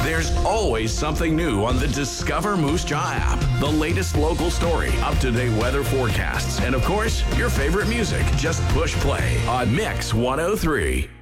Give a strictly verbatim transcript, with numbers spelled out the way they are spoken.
There's always something new on the Discover Moose Jaw app. The latest local story, up-to-date weather forecasts, and of course, your favorite music. Just push play on Mix one oh three.